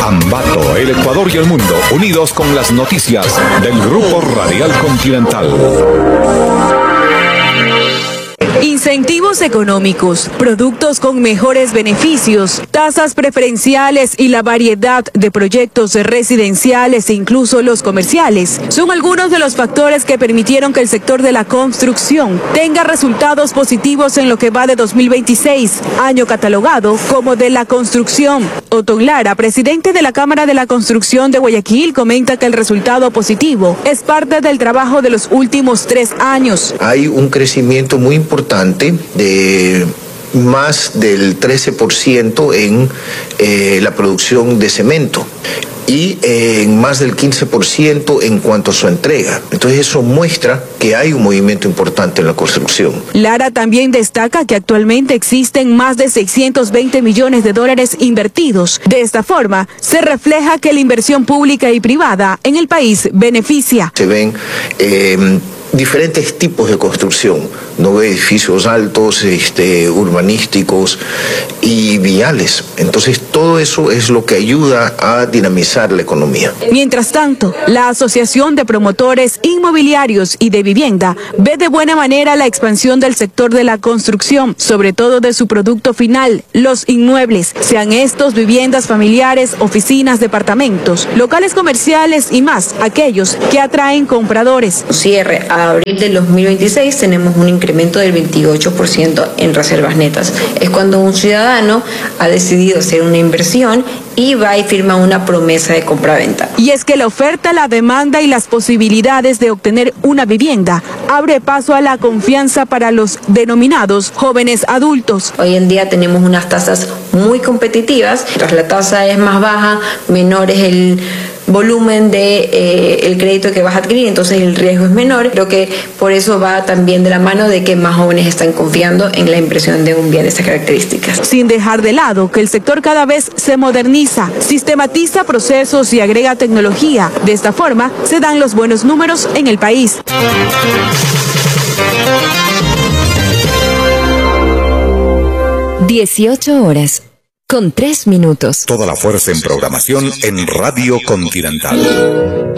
Ambato, el Ecuador y el mundo, unidos con las noticias del Grupo Radial Continental. Incentivos económicos, productos con mejores beneficios, tasas preferenciales y la variedad de proyectos residenciales e incluso los comerciales son algunos de los factores que permitieron que el sector de la construcción tenga resultados positivos en lo que va de 2026, año catalogado como de la construcción. Otón Lara, presidente de la Cámara de la Construcción de Guayaquil, comenta que el resultado positivo es parte del trabajo de los últimos 3 años. Hay un crecimiento muy importante de más del 13% en la producción de cemento y en más del 15% en cuanto a su entrega. Entonces eso muestra que hay un movimiento importante en la construcción. Lara también destaca que actualmente existen más de 620 millones de dólares invertidos. De esta forma, se refleja que la inversión pública y privada en el país beneficia. Se ven diferentes tipos de construcción, no edificios altos, urbanísticos y viales. Entonces todo eso es lo que ayuda a dinamizar la economía. Mientras tanto, la Asociación de Promotores Inmobiliarios y de Vivienda ve de buena manera la expansión del sector de la construcción, sobre todo de su producto final, los inmuebles, sean estos viviendas familiares, oficinas, departamentos, locales comerciales y más, aquellos que atraen compradores. Cierre a abril del 2026 tenemos un incremento del 28% en reservas netas. Es cuando un ciudadano ha decidido hacer una inversión y va y firma una promesa de compraventa. Y es que la oferta, la demanda y las posibilidades de obtener una vivienda abre paso a la confianza para los denominados jóvenes adultos. Hoy en día tenemos unas tasas muy competitivas. Mientras la tasa es más baja, menor es el volumen de el crédito que vas a adquirir, entonces el riesgo es menor. Creo que por eso va también de la mano de que más jóvenes están confiando en la inversión de un bien de estas características. Sin dejar de lado que el sector cada vez se moderniza, sistematiza procesos y agrega tecnología. De esta forma se dan los buenos números en el país. 18:03. Toda Toda la fuerza en programación en Radio Continental.